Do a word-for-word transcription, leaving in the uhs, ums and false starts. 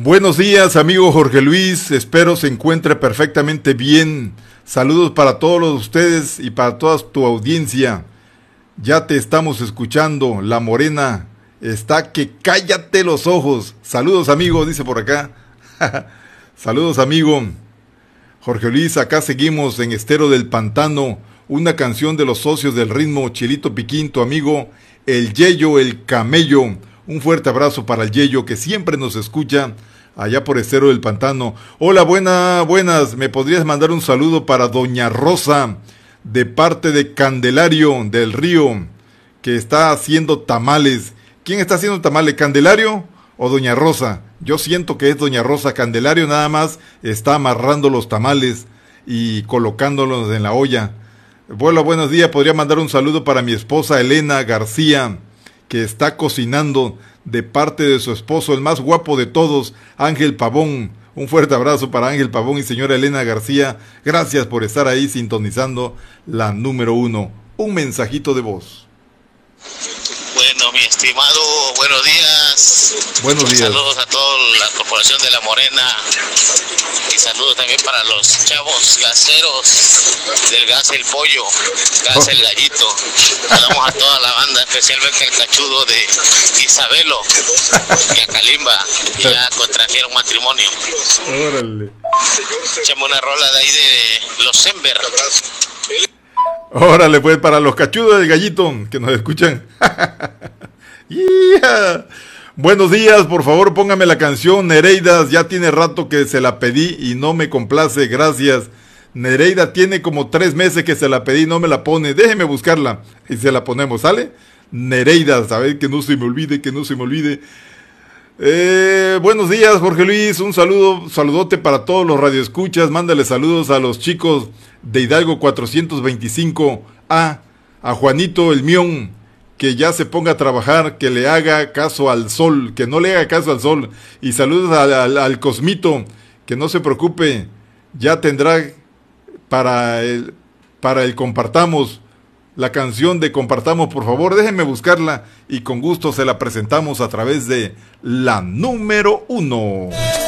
Buenos días, amigo Jorge Luis, espero se encuentre perfectamente bien. Saludos para todos ustedes y para toda tu audiencia. Ya te estamos escuchando, la morena está que cállate los ojos. Saludos, amigo, dice por acá. Saludos, amigo. Jorge Luis, acá seguimos en Estero del Pantano, una canción de los socios del ritmo, Chilito Piquín, tu amigo, el Yeyo, el Camello. Un fuerte abrazo para el Yeyo, que siempre nos escucha allá por Estero del Pantano. Hola, buena, buenas, ¿me podrías mandar un saludo para Doña Rosa, de parte de Candelario del Río, que está haciendo tamales? ¿Quién está haciendo tamales, Candelario o Doña Rosa? Yo siento que es Doña Rosa. Candelario nada más está amarrando los tamales y colocándolos en la olla. Hola, buenos días, podría mandar un saludo para mi esposa Elena García, que está cocinando, de parte de su esposo, el más guapo de todos, Ángel Pavón. Un fuerte abrazo para Ángel Pavón y señora Elena García. Gracias por estar ahí sintonizando la número uno. Un mensajito de voz. Bueno, mi estimado, buenos días. Buenos días. Saludos a toda la Corporación de la Morena. Y saludos también para los chavos gaseros del Gas El Pollo, Gas El Gallito. Saludamos a toda la banda, especialmente al cachudo de Isabelo y a Kalimba, que ya contrajeron matrimonio. Órale. Echamos una rola de ahí de los Sember. Órale, pues, para los cachudos del Gallito que nos escuchan. Yeah. Buenos días, por favor póngame la canción Nereidas, ya tiene rato que se la pedí y no me complace, gracias. Nereida tiene como tres meses que se la pedí y no me la pone, déjeme buscarla y se la ponemos, ¿sale? Nereidas, a ver que no se me olvide, que no se me olvide. Eh, buenos días, Jorge Luis, un saludo, saludote para todos los radioescuchas, mándale saludos a los chicos de Hidalgo cuatrocientos veinticinco A, a Juanito el Mión, que ya se ponga a trabajar, que le haga caso al sol, que no le haga caso al sol, y saludos al, al, al Cosmito, que no se preocupe, ya tendrá para el, para el Compartamos, la canción de Compartamos, por favor, déjenme buscarla, y con gusto se la presentamos a través de la número uno.